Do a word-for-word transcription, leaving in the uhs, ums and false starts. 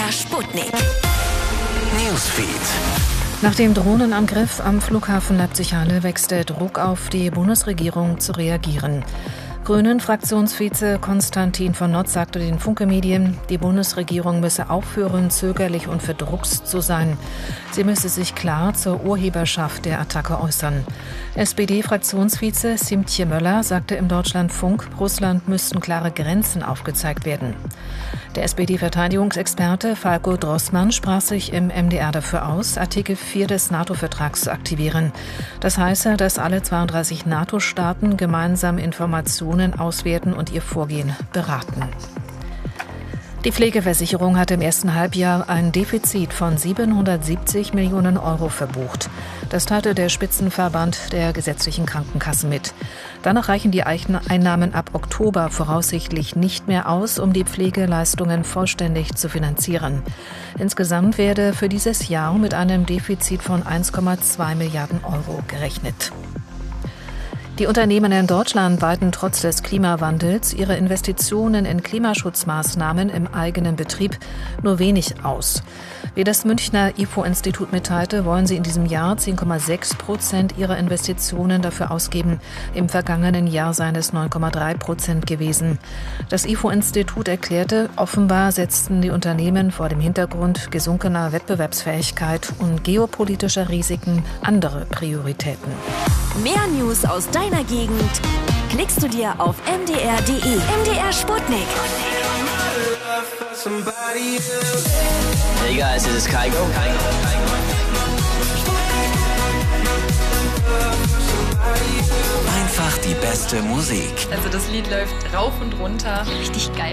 R Sputnik. Newsfeed. Nach dem Drohnenangriff am Flughafen Leipzig-Halle wächst der Druck auf die Bundesregierung zu reagieren. Grünen-Fraktionsvize Konstantin von Notz sagte den Funke-Medien, die Bundesregierung müsse aufhören, zögerlich und verdruckst zu sein. Sie müsse sich klar zur Urheberschaft der Attacke äußern. S P D-Fraktionsvize Siemtje Möller sagte im Deutschlandfunk, Russland müssten klare Grenzen aufgezeigt werden. Der S P D-Verteidigungsexperte Falko Drossmann sprach sich im M D R dafür aus, Artikel vier des NATO-Vertrags zu aktivieren. Das heiße, dass alle zweiunddreißig NATO-Staaten gemeinsam Informationen auswerten und ihr Vorgehen beraten. Die Pflegeversicherung hat im ersten Halbjahr ein Defizit von siebenhundertsiebzig Millionen Euro verbucht. Das teilte der Spitzenverband der gesetzlichen Krankenkassen mit. Danach reichen die Einnahmen ab Oktober voraussichtlich nicht mehr aus, um die Pflegeleistungen vollständig zu finanzieren. Insgesamt werde für dieses Jahr mit einem Defizit von eins Komma zwei Milliarden Euro gerechnet. Die Unternehmen in Deutschland weiten trotz des Klimawandels ihre Investitionen in Klimaschutzmaßnahmen im eigenen Betrieb nur wenig aus. Wie das Münchner I F O-Institut mitteilte, wollen sie in diesem Jahr zehn Komma sechs Prozent ihrer Investitionen dafür ausgeben. Im vergangenen Jahr seien es neun Komma drei Prozent gewesen. Das I F O-Institut erklärte, offenbar setzten die Unternehmen vor dem Hintergrund gesunkener Wettbewerbsfähigkeit und geopolitischer Risiken andere Prioritäten. Mehr News aus deiner Gegend klickst du dir auf m d r punkt d e. M D R Sputnik. Hey guys, this is Kygo. Einfach die beste Musik. Also das Lied läuft rauf und runter. Richtig geil.